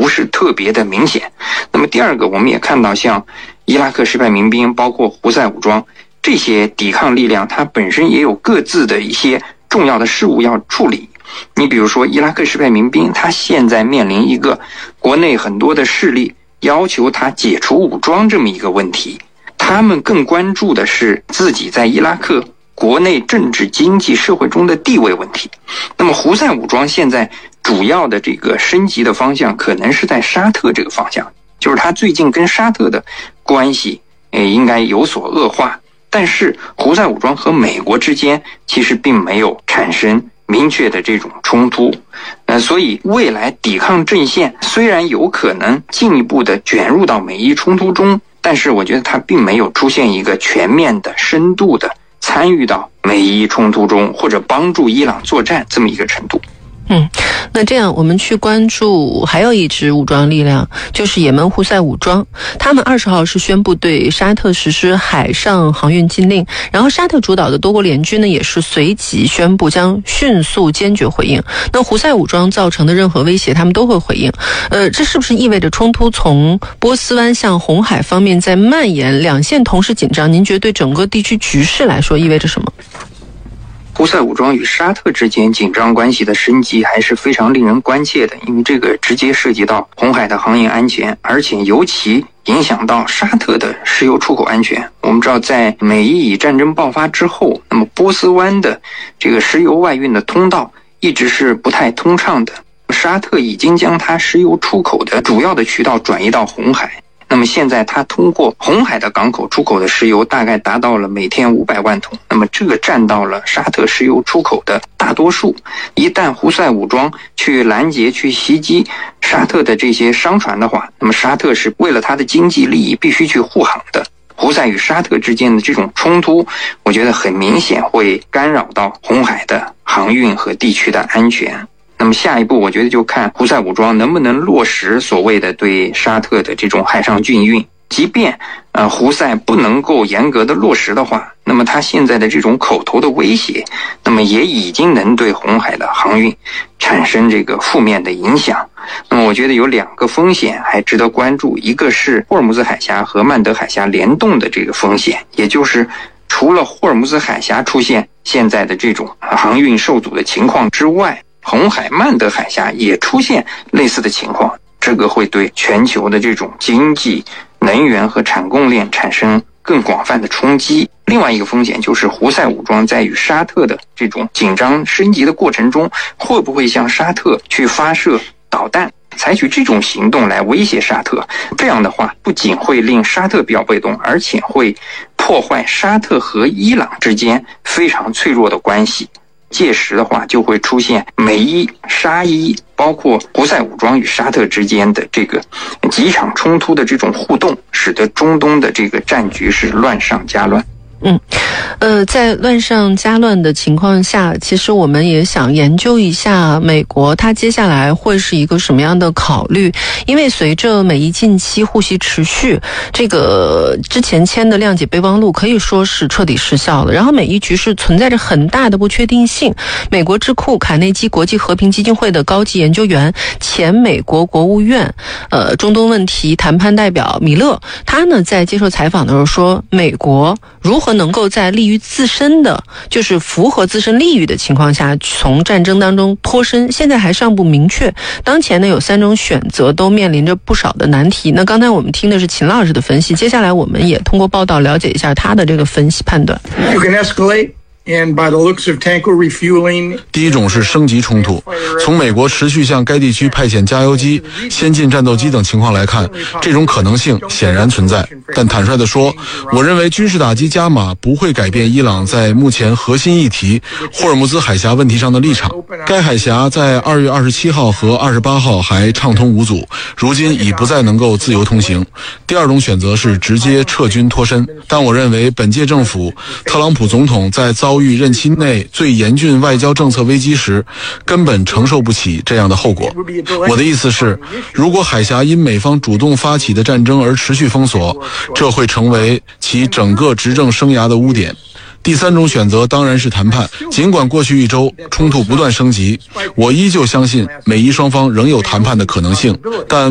不是特别的明显。那么第二个，我们也看到像伊拉克什派民兵，包括胡塞武装这些抵抗力量，它本身也有各自的一些重要的事务要处理。你比如说伊拉克什派民兵，他现在面临一个国内很多的势力要求他解除武装这么一个问题，他们更关注的是自己在伊拉克国内政治经济社会中的地位问题。那么胡塞武装现在主要的这个升级的方向可能是在沙特这个方向，就是他最近跟沙特的关系应该有所恶化，但是胡塞武装和美国之间其实并没有产生明确的这种冲突，所以未来抵抗阵线虽然有可能进一步的卷入到美伊冲突中，但是我觉得它并没有出现一个全面的深度的参与到美伊冲突中，或者帮助伊朗作战这么一个程度。 那这样我们去关注还有一支武装力量，就是也门胡塞武装。他们20号是宣布对沙特实施海上航运禁令，然后沙特主导的多国联军呢也是随即宣布将迅速坚决回应。那胡塞武装造成的任何威胁他们都会回应。这是不是意味着冲突从波斯湾向红海方面在蔓延，两线同时紧张？您觉得对整个地区局势来说意味着什么？ 胡塞武装与沙特之间紧张关系的升级还是非常令人关切的，因为这个直接涉及到红海的航运安全，而且尤其影响到沙特的石油出口安全。我们知道在美伊战争爆发之后，那么波斯湾的这个石油外运的通道一直是不太通畅的，沙特已经将它石油出口的主要的渠道转移到红海。那么现在它通过红海的港口出口的石油大概达到了每天500万桶，那么这个占到了沙特石油出口的大多数。一旦胡塞武装去拦截去袭击沙特的这些商船的话，那么沙特是为了它的经济利益必须去护航的。胡塞与沙特之间的这种冲突，我觉得很明显会干扰到红海的航运和地区的安全。那么下一步我觉得就看胡塞武装能不能落实所谓的对沙特的这种海上禁运。即便胡塞不能够严格的落实的话，那么他现在的这种口头的威胁，那么也已经能对红海的航运产生这个负面的影响。那么我觉得有2个风险还值得关注，一个是霍尔木兹海峡和曼德海峡联动的这个风险，也就是除了霍尔木兹海峡出现现在的这种航运受阻的情况之外，红海曼德海峡也出现类似的情况，这个会对全球的这种经济、能源和产供链产生更广泛的冲击。另外一个风险就是胡塞武装在与沙特的这种紧张升级的过程中，会不会向沙特去发射导弹，采取这种行动来威胁沙特。这样的话不仅会令沙特比较被动，而且会破坏沙特和伊朗之间非常脆弱的关系。届时的话就会出现美伊、沙伊包括胡塞武装与沙特之间的这个几场冲突的这种互动，使得中东的这个战局是乱上加乱。 在乱上加乱的情况下，其实我们也想研究一下美国它接下来会是一个什么样的考虑。因为随着美伊近期互袭持续，这个之前签的谅解备忘录可以说是彻底失效了，然后美伊局势存在着很大的不确定性。美国智库卡内基国际和平基金会的高级研究员、前美国国务院中东问题谈判代表米勒，他呢在接受采访的时候说，美国如何能够在利于自身的，就是符合自身利益的情况下从战争当中脱身，现在还尚不明确。当前呢有3种选择，都面临着不少的难题。那刚才我们听的是秦老师的分析，接下来我们也通过报道了解一下他的这个分析判断。 第一种是升级冲突，从美国持续向该地区派遣加油机、先进战斗机等情况来看，这种可能性显然存在。但坦率地说，我认为军事打击加码不会改变伊朗在目前核心议题霍尔木兹海峡问题上的立场。该海峡在2月27号和28号还畅通无阻，如今已不再能够自由通行。第二种选择是直接撤军脱身，但我认为本届政府特朗普总统在遭遇任期内最严峻外交政策危机时，根本承受不起这样的后果。我的意思是，如果海峡因美方主动发起的战争而持续封锁，这会成为其整个执政生涯的污点。第3种选择当然是谈判，尽管过去1周冲突不断升级，我依旧相信美伊双方仍有谈判的可能性，但